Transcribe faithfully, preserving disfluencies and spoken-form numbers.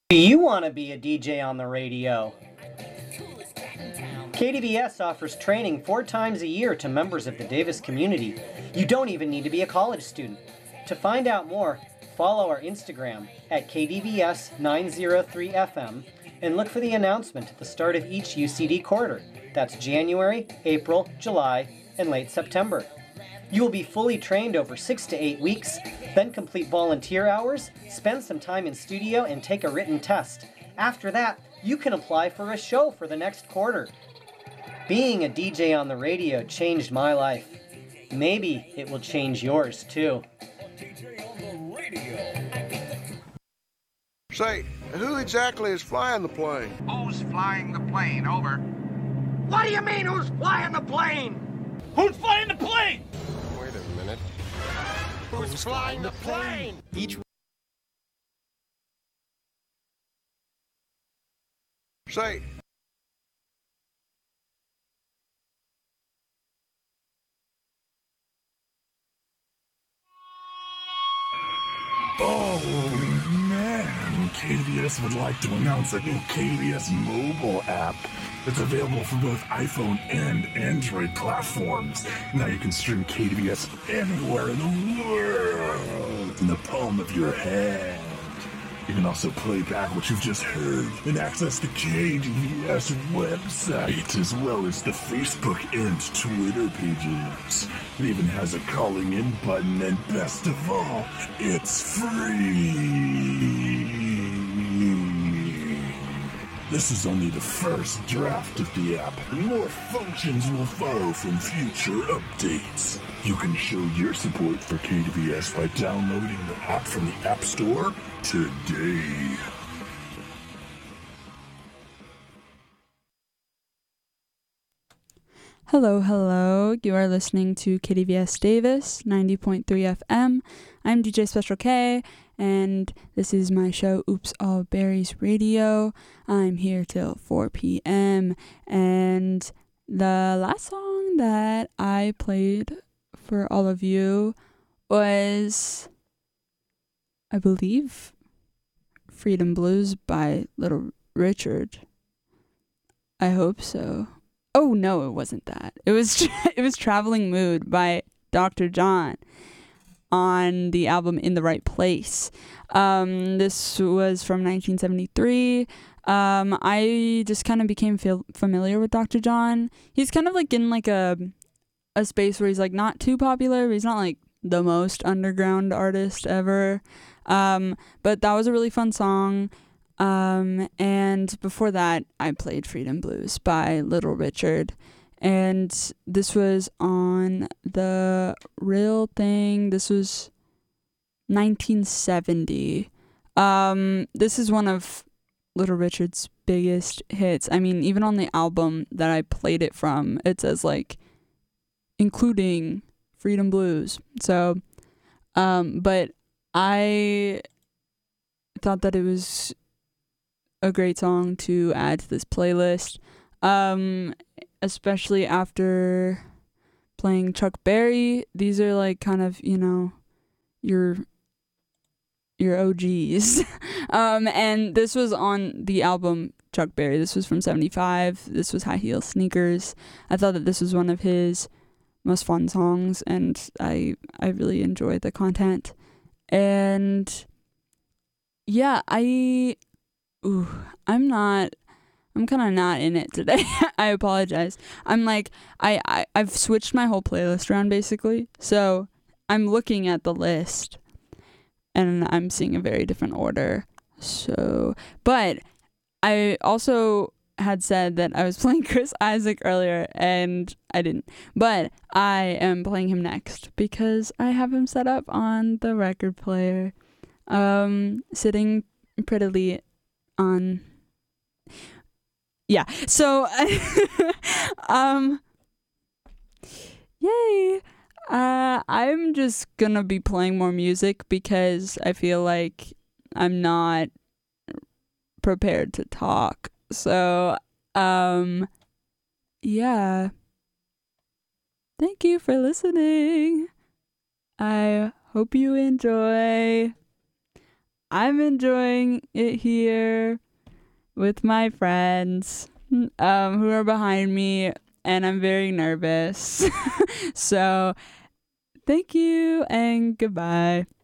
Do you want to be a D J on the radio? K D V S offers training four times a year to members of the Davis community. You don't even need to be a college student. To find out more, follow our Instagram at K D V S nine oh three F M and look for the announcement at the start of each U C D quarter. That's January, April, July, and late September. You will be fully trained over six to eight weeks, then complete volunteer hours, spend some time in studio, and take a written test. After that, you can apply for a show for the next quarter. Being a D J on the radio changed my life. Maybe it will change yours too. Say, who exactly is flying the plane? Who's flying the plane? Over. What do you mean, who's flying the plane? Who's flying the plane? Wait a minute. Who's, who's flying the plane? Each. Say. Oh man, K D V S would like to announce a new K D V S mobile app. It's available for both iPhone and Android platforms. Now you can stream K D V S anywhere in the world in the palm of your hand. You can also play back what you've just heard and access the K D V S website, as well as the Facebook and Twitter pages. It even has a calling in button, and best of all, it's free. This is only the first draft of the app. More functions will follow from future updates. You can show your support for K D V S by downloading the app from the App Store today. Hello, hello. You are listening to K D V S Davis, ninety point three F M. I'm D J Special K, and this is my show, Oops All Berries Radio. I'm here till four p.m. And the last song that I played for all of you was, I believe, Freedom Blues by Little Richard. I hope so. Oh no, it wasn't that. It was it was Traveling Mood by Doctor John on the album In the Right Place. Um, this was from nineteen seventy-three. Um, I just kind of became feel familiar with Doctor John. He's kind of like in like a a space where he's like not too popular, but he's not like the most underground artist ever. Um, but that was a really fun song. Um, and before that, I played Freedom Blues by Little Richard. And this was on the Real Thing. This was nineteen seventy. Um, this is one of Little Richard's biggest hits. I mean, even on the album that I played it from, it says like, including Freedom Blues. So, um, but I thought that it was a great song to add to this playlist, um, especially after playing Chuck Berry. These are like kind of, you know, your your O Gs. um, and this was on the album Chuck Berry. This was from seventy-five. This was High Heel Sneakers. I thought that this was one of his most fun songs, and I I really enjoyed the content. And yeah, I ooh, I'm not I'm kind of not in it today. I apologize. I'm like I, I I've switched my whole playlist around basically. So I'm looking at the list and I'm seeing a very different order. So, but I also had said that I was playing Chris Isaak earlier and I didn't. But I am playing him next because I have him set up on the record player, um, sitting prettily on. Yeah. So, um, yay. Uh, I'm just gonna be playing more music because I feel like I'm not prepared to talk. So, um, yeah. Thank you for listening. I hope you enjoy. I'm enjoying it here with my friends um, who are behind me, and I'm very nervous. So, thank you and goodbye.